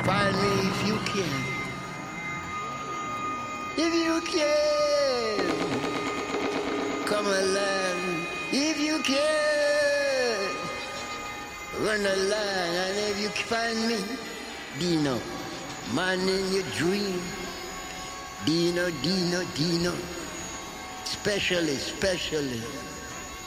Find me if you can. If you can. Come along. If you can. Run a line. And if you find me, Dino. Man in your dream. Dino. Specialist.